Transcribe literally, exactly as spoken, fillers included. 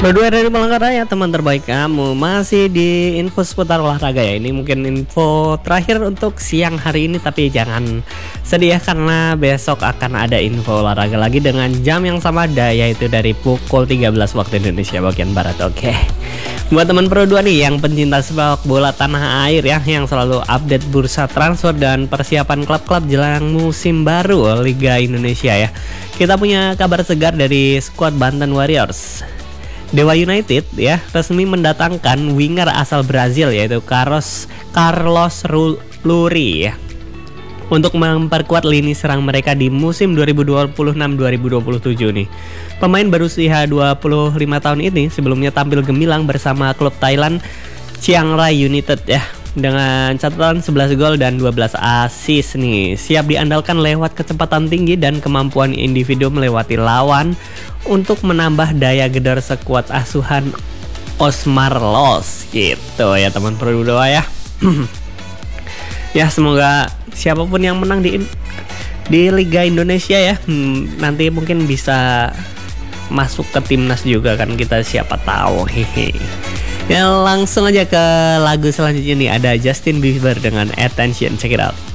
Berdua dari Palangkaraya, teman terbaik kamu. Masih di info seputar olahraga ya. Ini mungkin info terakhir untuk siang hari ini, tapi jangan sedih ya, karena besok akan ada info olahraga lagi dengan jam yang sama, yaitu dari pukul tiga belas waktu Indonesia bagian Barat. Oke, buat teman Pro dua nih yang pencinta sepak bola tanah air ya, yang selalu update bursa transfer dan persiapan klub-klub jelang musim baru Liga Indonesia ya, kita punya kabar segar dari skuad Banten Warriors. Dewa United ya resmi mendatangkan winger asal Brazil yaitu Carlos Carlos Luri ya, untuk memperkuat lini serang mereka di musim dua ribu dua puluh enam dua ribu dua puluh tujuh nih. Pemain berusia dua puluh lima tahun ini sebelumnya tampil gemilang bersama klub Thailand Chiang Rai United ya, dengan catatan sebelas gol dan dua belas assist nih. Siap diandalkan lewat kecepatan tinggi dan kemampuan individu melewati lawan untuk menambah daya gedor sekuat asuhan Osmar Los gitu ya teman Pro dua ya. Ya semoga siapapun yang menang di di Liga Indonesia ya, hmm, nanti mungkin bisa masuk ke timnas juga kan, kita siapa tahu. Hehe. Ya langsung aja ke lagu selanjutnya nih, ada Justin Bieber dengan Attention, check it out.